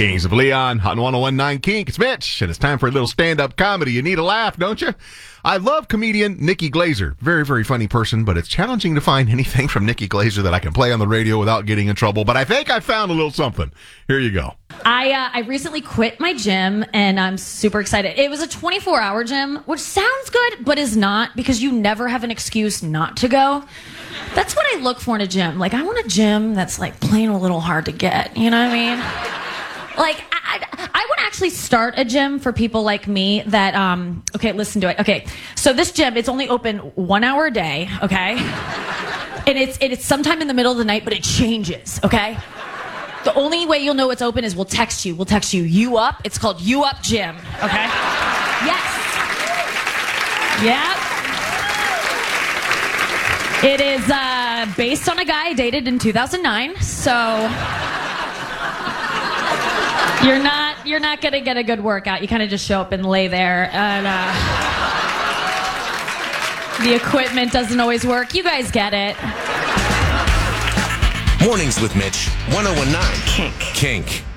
Kings of Leon, on 101.9 Kink. It's Mitch, and it's time for a little stand-up comedy. You need a laugh, don't you? I love comedian Nikki Glazer. Very, very funny person, but it's challenging to find anything from Nikki Glazer that I can play on the radio without getting in trouble. But I think I found a little something. Here you go. I recently quit my gym, and I'm super excited. It was a 24-hour gym, which sounds good, but is not, because you never have an excuse not to go. That's what I look for in a gym. Like, I want a gym that's, like, plain a little hard to get. You know what I mean? Like, I would actually start a gym for people like me that, okay, listen to it. Okay, so this gym, it's only open 1 hour a day, okay? And it's sometime in the middle of the night, but it changes, okay? The only way you'll know it's open is we'll text you. You up? It's called You Up Gym, okay? Yes. Yep. It is based on a guy I dated in 2009, so you're not gonna get a good workout. You kind of just show up and lay there, and the equipment doesn't always work. You guys get it. Mornings with Mitch, 101.9 Kink.